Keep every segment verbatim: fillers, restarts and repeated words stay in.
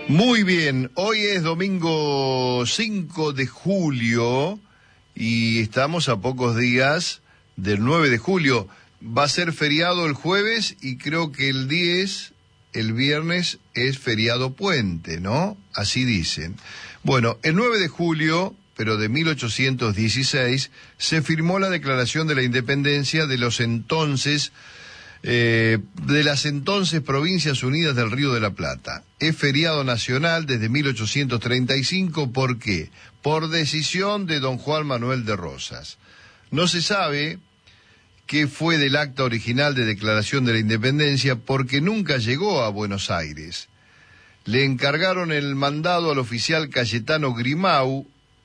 Muy bien, hoy es domingo cinco de julio y estamos a pocos días del nueve de julio. Va a ser feriado el jueves y creo que el diez, el viernes, es feriado puente, ¿no? Así dicen. Bueno, el nueve de julio, pero de mil ochocientos dieciséis, se firmó la Declaración de la Independencia de los entonces Eh, de las entonces Provincias Unidas del Río de la Plata. Es feriado nacional desde mil ochocientos treinta y cinco, ¿por qué? Por decisión de don Juan Manuel de Rosas. No se sabe qué fue del acta original de Declaración de la Independencia porque nunca llegó a Buenos Aires. Le encargaron el mandado al oficial Cayetano Grimau,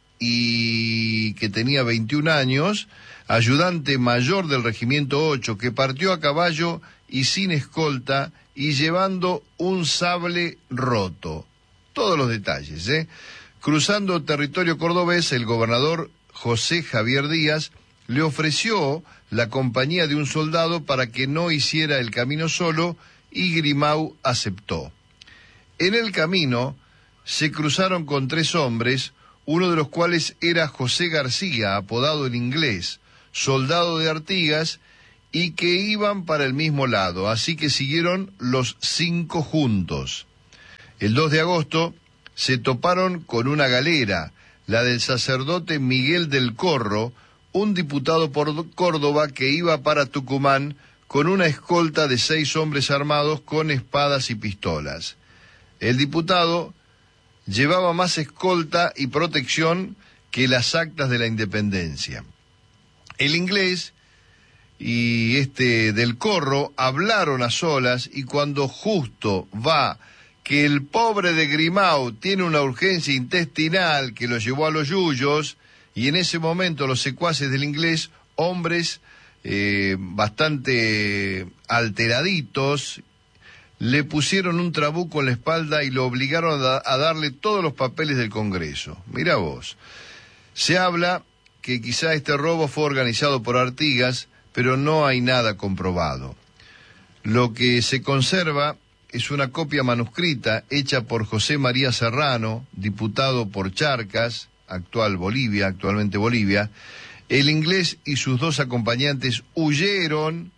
y que tenía veintiún años, ayudante mayor del Regimiento ocho, que partió a caballo y sin escolta y llevando un sable roto. Todos los detalles, ¿eh? Cruzando territorio cordobés, el gobernador José Javier Díaz le ofreció la compañía de un soldado para que no hiciera el camino solo y Grimau aceptó. En el camino se cruzaron con tres hombres, uno de los cuales era José García, apodado el Inglés, soldado de Artigas, y que iban para el mismo lado, así que siguieron los cinco juntos. El dos de agosto se toparon con una galera, la del sacerdote Miguel del Corro, un diputado por Córdoba que iba para Tucumán con una escolta de seis hombres armados con espadas y pistolas. El diputado llevaba más escolta y protección que las actas de la Independencia. El Inglés y este del Corro hablaron a solas y cuando justo va que el pobre de Grimau tiene una urgencia intestinal que lo llevó a los yuyos, y en ese momento los secuaces del Inglés, hombres eh, bastante alteraditos, le pusieron un trabuco en la espalda y lo obligaron a, a darle todos los papeles del Congreso. Mirá vos. Se habla que quizá este robo fue organizado por Artigas, pero no hay nada comprobado. Lo que se conserva es una copia manuscrita hecha por José María Serrano, diputado por Charcas, actual Bolivia, actualmente Bolivia. El Inglés y sus dos acompañantes huyeron,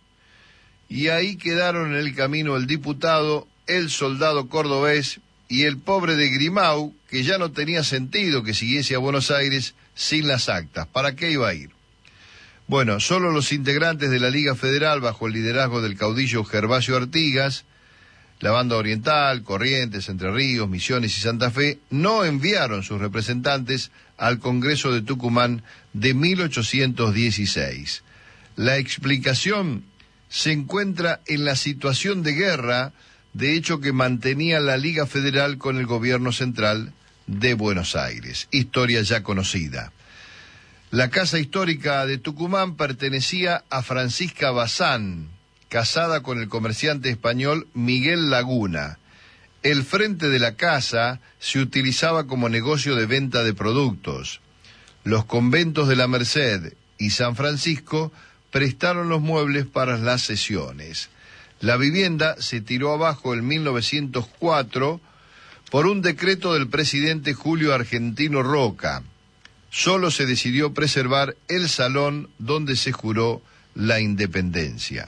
y ahí quedaron en el camino el diputado, el soldado cordobés y el pobre de Grimau, que ya no tenía sentido que siguiese a Buenos Aires sin las actas. ¿Para qué iba a ir? Bueno, solo los integrantes de la Liga Federal, bajo el liderazgo del caudillo Gervasio Artigas, la Banda Oriental, Corrientes, Entre Ríos, Misiones y Santa Fe, no enviaron sus representantes al Congreso de Tucumán de mil ochocientos dieciséis. La explicación se encuentra en la situación de guerra, de hecho, que mantenía la Liga Federal con el gobierno central de Buenos Aires. Historia ya conocida. La Casa Histórica de Tucumán pertenecía a Francisca Bazán, casada con el comerciante español Miguel Laguna. El frente de la casa se utilizaba como negocio de venta de productos. Los conventos de la Merced y San Francisco prestaron los muebles para las sesiones. La vivienda se tiró abajo en mil novecientos cuatro por un decreto del presidente Julio Argentino Roca. Solo se decidió preservar el salón donde se juró la independencia.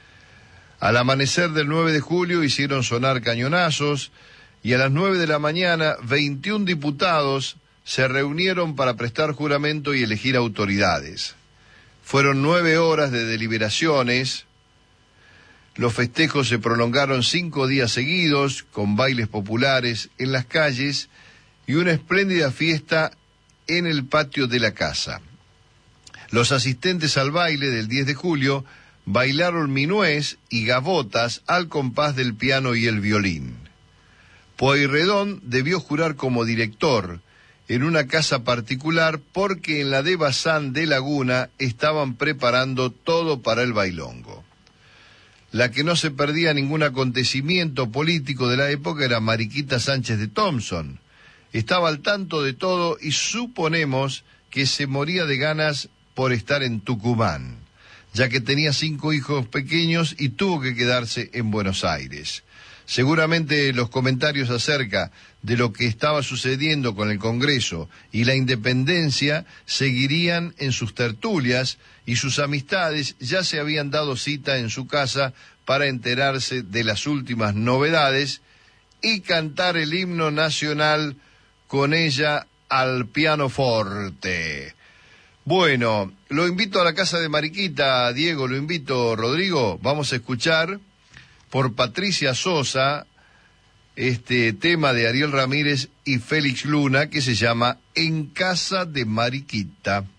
Al amanecer del nueve de julio hicieron sonar cañonazos y a las nueve de la mañana veintiún diputados se reunieron para prestar juramento y elegir autoridades. Fueron nueve horas de deliberaciones. Los festejos se prolongaron cinco días seguidos, con bailes populares en las calles y una espléndida fiesta en el patio de la casa. Los asistentes al baile del diez de julio bailaron minués y gavotas al compás del piano y el violín. Pueyrredón debió jurar como director en una casa particular porque en la de Bazán de Laguna estaban preparando todo para el bailongo. La que no se perdía ningún acontecimiento político de la época era Mariquita Sánchez de Thompson. Estaba al tanto de todo y suponemos que se moría de ganas por estar en Tucumán, ya que tenía cinco hijos pequeños y tuvo que quedarse en Buenos Aires. Seguramente los comentarios acerca de lo que estaba sucediendo con el Congreso y la independencia seguirían en sus tertulias, y sus amistades ya se habían dado cita en su casa para enterarse de las últimas novedades y cantar el himno nacional con ella al pianoforte. Bueno, lo invito a la casa de Mariquita, Diego, lo invito, Rodrigo. Vamos a escuchar por Patricia Sosa este tema de Ariel Ramírez y Félix Luna que se llama En casa de Mariquita.